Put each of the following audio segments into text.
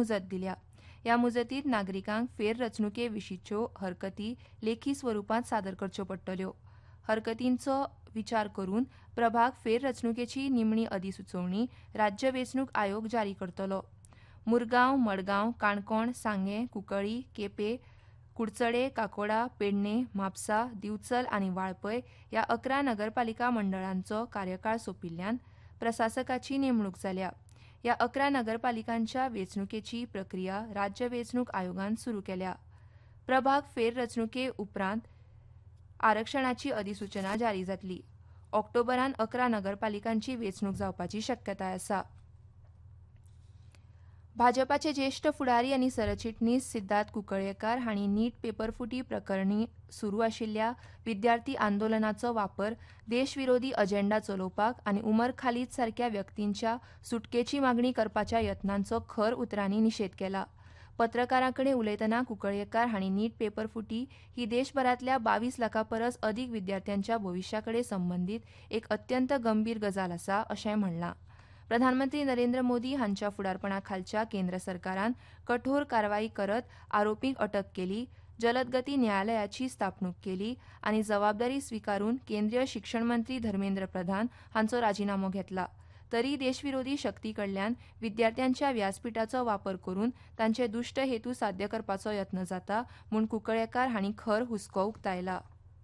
मुजत दिल्या. या मुजतीत नागरिकांक फेररचणुके विशींच्यो हरकती लेखी स्वरुपात सादर करच्यो पडटल्यो. हरकतींचो विचार करून प्रभाग फेररचणुकेची निमणी अधिसुचोवणी राज्य वेंचणूक आयोग जारी करतलो. मुरगांव, मडगांव, काणकोण, सांगें, कुंकळ्ळी, केपें, कुडचडें, काकोडा, पेडणें, म्हापसा, दिवचल आनी वाळपय ह्या 11 नगरपालिका मंडळांचो कार्यकाळ सोंपिल्ल्यान प्रशासकाची नेमणूक जाल्या. ह्या 11 नगरपालिकांच्या वेंचणुकेची प्रक्रिया राज्य वेंचणूक आयोगान सुरू केल्या. प्रभाग फेररचणुके उपरांत आरक्षणाची अधिसुचना जारी जातली. ऑक्टोबरांत 11 नगरपालिकांची वेंचणूक जावपाची शक्यताय आसा. भाजपाचे ज्येष्ठ फुडारी आनी सरचिटणीस सिद्धार्थ कुंकळयेकार हांणी नीट पेपरफुटी प्रकरणी सुरू आशिल्ल्या विद्यार्थी आंदोलनाचो वापर देशविरोधी अजेंडा चलोवपाक आनी उमर खालीद सारक्या व्यक्तींच्या सुटकेची मागणी करपाच्या यत्नांचो खर उतरांनी निशेध केला. पत्रकारांकडेन उलयतना कुंकळयेकार हांणी नीट पेपरफुटी ही देशभरांतल्या 22 लाखां परस अदीक विद्यार्थ्यांच्या भविश्याकडेन संबंदीत एक अत्यंत गंभीर गजाल आसा अशें म्हणलां. प्रधानमंत्री नरेंद्र मोदी हांच्या फुडारपणा खालच्या केंद्र सरकारान कठोर कारवाई करत आरोपींक अटक केली, जलदगती न्यायालयाची स्थापणूक केली आनी जबाबदारी स्विकारून केंद्रीय शिक्षण मंत्री धर्मेंद्र प्रधान हांचो राजिनामो घेतला. तरी देशविरोधी शक्ती कडल्यान विद्यार्थ्यांच्या व्यासपीठाचो वापर करून तांचे दुष्ट हेतू साध्य करपाचो यत्न जाता म्हूण कुंकळयेकार हांणी खर हुस्को उक्तायला.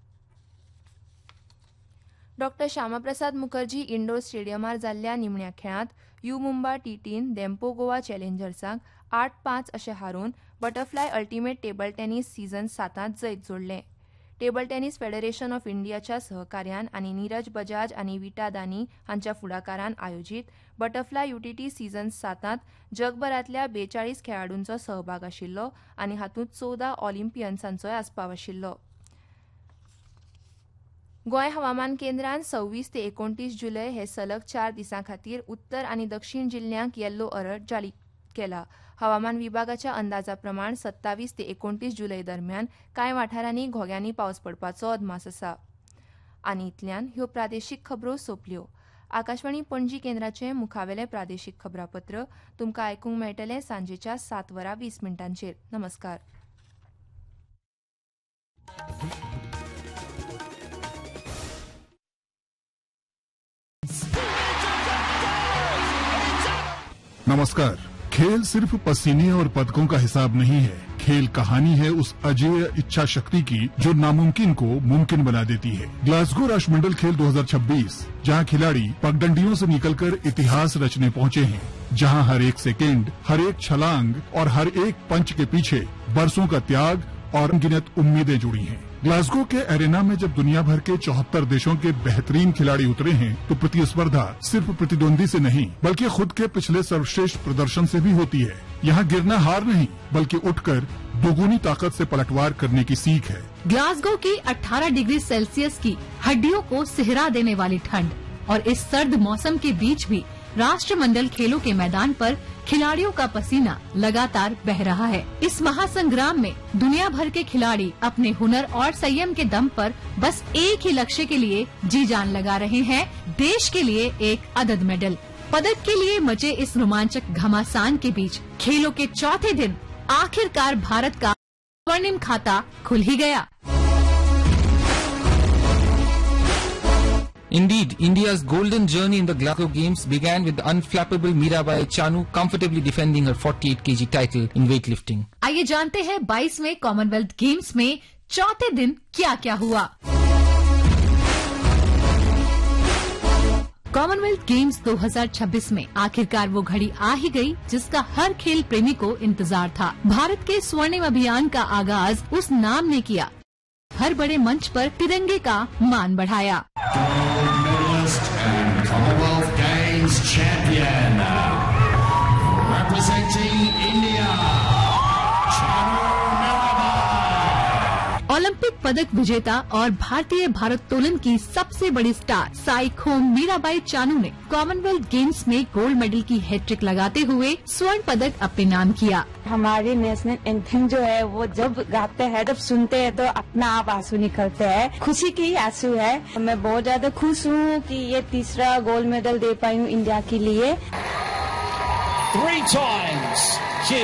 डॉ. श्यामाप्रसाद मुखर्जी इंडोर स्टेडियमार जाल्ल्या निमण्या खेळांत यू मुंबा टी-10 देंपो गोवा चॅलेंजर्सांक 8-5 अशें हारोवन butterfly ultimate table tennis season 7 जैत जोडलें. टेबल टेनिस फेडरेशन ऑफ इंडियाच्या सहकार्यान आनी नीरज बजाज आनी विटा दानी हांच्या फुडाकारान आयोजीत बटरफ्लाय यूटीटी सीझन 7 जगभरांतल्या 42 खेळाडूंचो सहभाग आशिल्लो आनी हातूंत 14 ऑलिंपियन्सांचोय आस्पाव आशिल्लो. गोंय हवामान केंद्रान 26 ते 29 जुलय हे सलग 4 दिसां खातीर उत्तर आनी दक्षिण जिल्ल्यांक येल्लो अलर्ट जारी केला. हवामान विभागाच्या अंदाजा प्रमाण 27 ते 29 जुलय दरम्यान कांय वाठारांनी घोग्यांनी पावस पडपाचो अदमास आसा. आनी इतल्यान ह्यो प्रादेशीक खबरो सोंपल्यो. आकाशवाणी पणजी केंद्राचें मुखावेलें प्रादेशीक खबरापत्र तुमकां आयकूंक मेळटलें सांजेच्या 7:20 नमस्कार. नमस्कार। खेल सिर्फ पसीने और पदकों का हिसाब नहीं है, खेल कहानी है उस अजेय इच्छा शक्ति की जो नामुमकिन को मुमकिन बना देती है। ग्लासगो राष्ट्रमंडल खेल 2026, जहां खिलाड़ी पगडंडियों से निकलकर इतिहास रचने पहुंचे हैं, जहां हर एक सेकेंड, हर एक छलांग और हर एक पंच के पीछे बरसों का त्याग और अनगिनत उम्मीदें जुड़ी हैं। ग्लासगो के एरेना में जब दुनिया भर के 74 देशों के बेहतरीन खिलाड़ी उतरे हैं, तो प्रतिस्पर्धा सिर्फ प्रतिद्वंदी से नहीं बल्कि खुद के पिछले सर्वश्रेष्ठ प्रदर्शन से भी होती है। यहाँ गिरना हार नहीं बल्कि उठकर दोगुनी ताकत से पलटवार करने की सीख है। ग्लासगो की 18 डिग्री सेल्सियस की हड्डियों को सिहरा देने वाली ठंड और इस सर्द मौसम के बीच भी राष्ट्रमंडल खेलों के मैदान पर खिलाड़ियों का पसीना लगातार बह रहा है। इस महासंग्राम में दुनिया भर के खिलाड़ी अपने हुनर और संयम के दम पर बस एक ही लक्ष्य के लिए जी जान लगा रहे हैं, देश के लिए एक अदद मेडल। पदक के लिए मचे इस रोमांचक घमासान के बीच खेलों के चौथे दिन आखिरकार भारत का स्वर्णिम खाता खुल ही गया। Indeed, India's golden journey in the Glasgow Games began with the unflappable Mirabai Chanu comfortably defending her 48 kg title in weightlifting. आइए जानते हैं 22वें कॉमनवेल्थ गेम्स में चौथे दिन क्या-क्या हुआ। कॉमनवेल्थ गेम्स 2026 में आखिरकार वो घड़ी आ ही गई जिसका हर खेल प्रेमी को इंतजार था। भारत के स्वर्णिम अभियान का आगाज उस नाम ने किया, हर बड़े मंच पर तिरंगे का मान बढ़ाया। Commonwealth Games champion, representing India, Chanu Mirabai. Olympic पदक विजेता और भारतीय भारोत्तोलन की सबसे बड़ी स्टार साइखोम मीराबाई चानू ने कॉमनवेल्थ गेम्स में गोल्ड मेडल की हैट्रिक लगाते हुए स्वर्ण पदक अपने नाम किया। हमारी नेशनल एंथम जो है वो जब गाते हैं, जब सुनते हैं तो अपना आप आंसू निकलते हैं, खुशी की आंसू है। मैं बहुत ज्यादा खुश हूँ कि ये तीसरा गोल्ड मेडल दे पाई हूँ इंडिया के लिए। 3 times